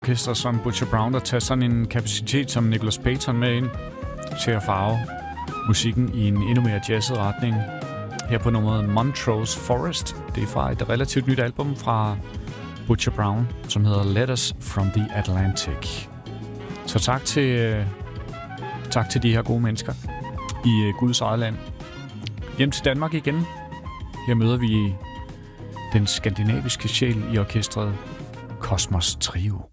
orkester som Butcher Brown, der tager sådan en kapacitet som Nicholas Payton med ind til at farve musikken i en endnu mere jazzet retning. Her på nummeret Montrose Forest. Det er fra et relativt nyt album fra Butcher Brown, som hedder Letters from the Atlantic. Så tak til de her gode mennesker i Guds eget land. Hjem til Danmark igen. Her møder vi den skandinaviske sjæl i orkestret Kosmos Trio.